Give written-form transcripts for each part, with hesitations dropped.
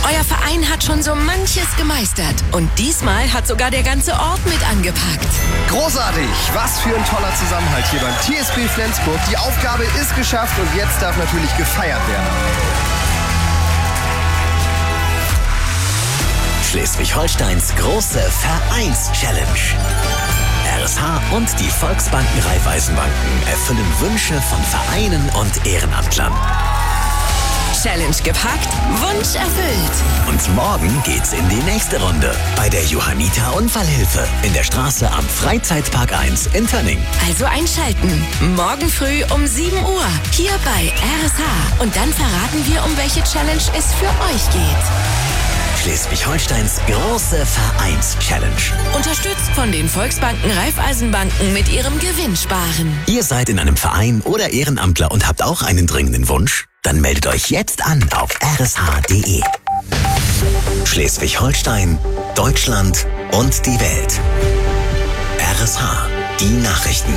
Euer Verein hat schon so manches gemeistert. Und diesmal hat sogar der ganze Ort mit angepackt. Großartig! Was für ein toller Zusammenhalt hier beim TSB Flensburg. Die Aufgabe ist geschafft und jetzt darf natürlich gefeiert werden. Schleswig-Holsteins große Vereins-Challenge. RSH und die Volksbanken Raiffeisenbanken erfüllen Wünsche von Vereinen und Ehrenamtlern. Challenge gepackt, Wunsch erfüllt. Und morgen geht's in die nächste Runde bei der Johanniter Unfallhilfe in der Straße am Freizeitpark 1 in Tönning. Also einschalten. Morgen früh um 7 Uhr hier bei RSH. Und dann verraten wir, um welche Challenge es für euch geht. Schleswig-Holsteins große Vereins-Challenge. Unterstützt von den Volksbanken Raiffeisenbanken mit ihrem Gewinnsparen. Ihr seid in einem Verein oder Ehrenamtler und habt auch einen dringenden Wunsch? Dann meldet euch jetzt an auf rsh.de. Schleswig-Holstein, Deutschland und die Welt. RSH, die Nachrichten.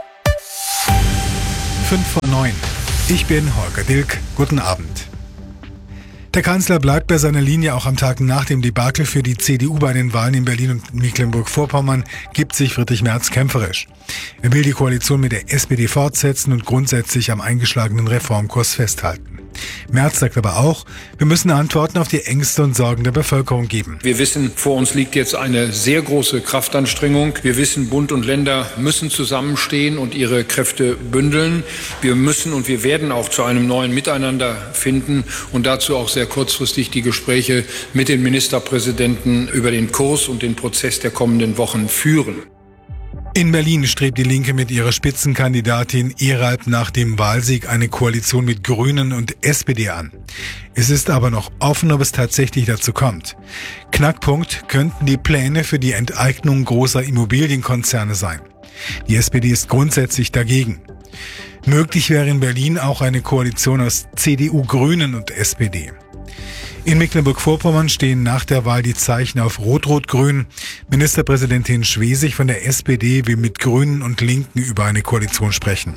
5:09. Ich bin Holger Dilk. Guten Abend. Der Kanzler bleibt bei seiner Linie auch am Tag nach dem Debakel für die CDU bei den Wahlen in Berlin und Mecklenburg-Vorpommern, gibt sich Friedrich Merz kämpferisch. Er will die Koalition mit der SPD fortsetzen und grundsätzlich am eingeschlagenen Reformkurs festhalten. Merz sagt aber auch, wir müssen Antworten auf die Ängste und Sorgen der Bevölkerung geben. Wir wissen, vor uns liegt jetzt eine sehr große Kraftanstrengung. Wir wissen, Bund und Länder müssen zusammenstehen und ihre Kräfte bündeln. Wir müssen und wir werden auch zu einem neuen Miteinander finden und dazu auch sehr kurzfristig die Gespräche mit den Ministerpräsidenten über den Kurs und den Prozess der kommenden Wochen führen. In Berlin strebt die Linke mit ihrer Spitzenkandidatin Eralp nach dem Wahlsieg eine Koalition mit Grünen und SPD an. Es ist aber noch offen, ob es tatsächlich dazu kommt. Knackpunkt könnten die Pläne für die Enteignung großer Immobilienkonzerne sein. Die SPD ist grundsätzlich dagegen. Möglich wäre in Berlin auch eine Koalition aus CDU, Grünen und SPD. In Mecklenburg-Vorpommern stehen nach der Wahl die Zeichen auf Rot-Rot-Grün. Ministerpräsidentin Schwesig von der SPD will mit Grünen und Linken über eine Koalition sprechen.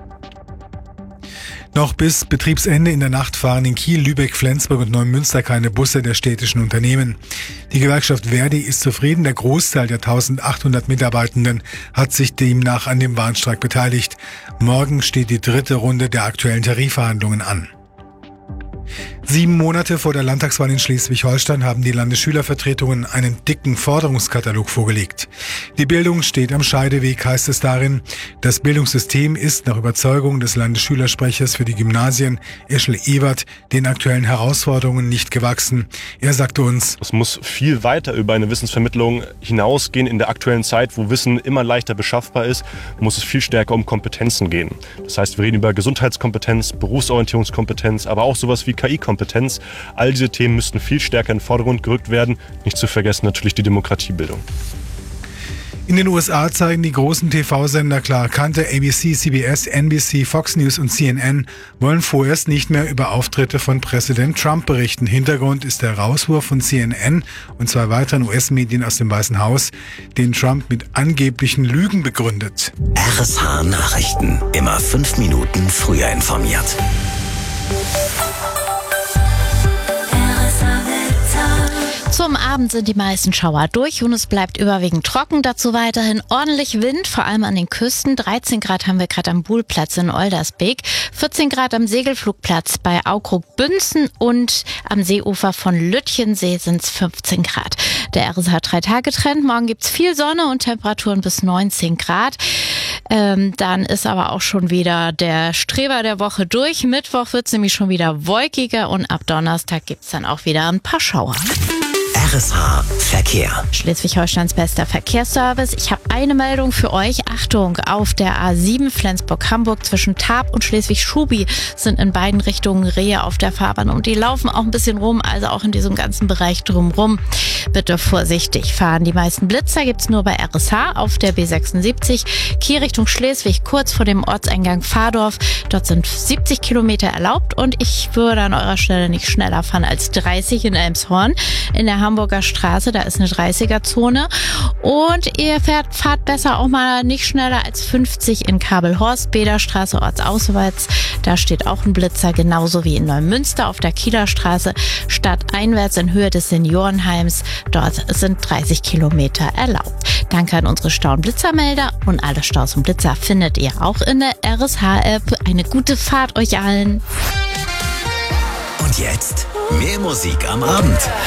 Noch bis Betriebsende in der Nacht fahren in Kiel, Lübeck, Flensburg und Neumünster keine Busse der städtischen Unternehmen. Die Gewerkschaft Verdi ist zufrieden. Der Großteil der 1800 Mitarbeitenden hat sich demnach an dem Warnstreik beteiligt. Morgen steht die dritte Runde der aktuellen Tarifverhandlungen an. 7 Monate vor der Landtagswahl in Schleswig-Holstein haben die Landesschülervertretungen einen dicken Forderungskatalog vorgelegt. Die Bildung steht am Scheideweg, heißt es darin. Das Bildungssystem ist nach Überzeugung des Landesschülersprechers für die Gymnasien, Eschle Ewert, den aktuellen Herausforderungen nicht gewachsen. Er sagte uns: Es muss viel weiter über eine Wissensvermittlung hinausgehen. In der aktuellen Zeit, wo Wissen immer leichter beschaffbar ist, muss es viel stärker um Kompetenzen gehen. Das heißt, wir reden über Gesundheitskompetenz, Berufsorientierungskompetenz, aber auch sowas wie KI-Kompetenz. All diese Themen müssten viel stärker in den Vordergrund gerückt werden. Nicht zu vergessen natürlich die Demokratiebildung. In den USA zeigen die großen TV-Sender klar Kante, ABC, CBS, NBC, Fox News und CNN wollen vorerst nicht mehr über Auftritte von Präsident Trump berichten. Hintergrund ist der Rauswurf von CNN und 2 weiteren US-Medien aus dem Weißen Haus, den Trump mit angeblichen Lügen begründet. RSH Nachrichten. Immer 5 Minuten früher informiert. Zum Abend sind die meisten Schauer durch und es bleibt überwiegend trocken. Dazu weiterhin ordentlich Wind, vor allem an den Küsten. 13 Grad haben wir gerade am Buhlplatz in Oldersbeek, 14 Grad am Segelflugplatz bei Aukrug-Bünzen und am Seeufer von Lütchensee sind es 15 Grad. Der RSH 3-Tage-Trend. Morgen gibt's viel Sonne und Temperaturen bis 19 Grad. Dann ist aber auch schon wieder der Streber der Woche durch. Mittwoch wird's nämlich schon wieder wolkiger und ab Donnerstag gibt's dann auch wieder ein paar Schauer. RSH Verkehr. Schleswig-Holsteins bester Verkehrsservice. Ich habe eine Meldung für euch. Achtung, auf der A7 Flensburg-Hamburg zwischen Tarp und Schleswig-Schubi sind in beiden Richtungen Rehe auf der Fahrbahn und die laufen auch ein bisschen rum, also auch in diesem ganzen Bereich drumrum. Bitte vorsichtig fahren. Die meisten Blitzer gibt's nur bei RSH auf der B76. Kiel Richtung Schleswig, kurz vor dem Ortseingang Fahrdorf. Dort sind 70 Kilometer erlaubt und ich würde an eurer Stelle nicht schneller fahren als 30 in Elmshorn. In der Hamburger Brandenburger Straße, da ist eine 30er-Zone. Und ihr fahrt besser auch mal nicht schneller als 50 in Kabelhorst, Bederstraße, ortsauswärts. Da steht auch ein Blitzer, genauso wie in Neumünster auf der Kieler Straße, stadteinwärts in Höhe des Seniorenheims. Dort sind 30 Kilometer erlaubt. Danke an unsere Stau- und Blitzermelder, und alle Staus und Blitzer findet ihr auch in der RSH-App. Eine gute Fahrt euch allen. Und jetzt mehr Musik am Abend.